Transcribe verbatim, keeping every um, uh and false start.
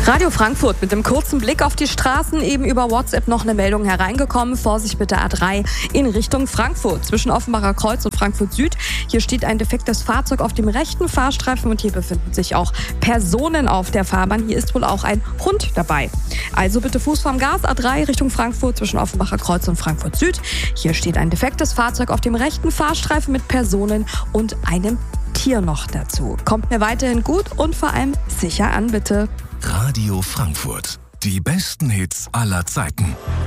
Radio Frankfurt mit einem kurzen Blick auf die Straßen, eben über WhatsApp noch eine Meldung hereingekommen. Vorsicht bitte A drei in Richtung Frankfurt, zwischen Offenbacher Kreuz und Frankfurt Süd. Hier steht ein defektes Fahrzeug auf dem rechten Fahrstreifen und hier befinden sich auch Personen auf der Fahrbahn. Hier ist wohl auch ein Hund dabei. Also bitte Fuß vom Gas, A drei Richtung Frankfurt, zwischen Offenbacher Kreuz und Frankfurt Süd. Hier steht ein defektes Fahrzeug auf dem rechten Fahrstreifen mit Personen und einem Tier noch dazu. Kommt mir weiterhin gut und vor allem sicher an, bitte. Radio Frankfurt. Die besten Hits aller Zeiten.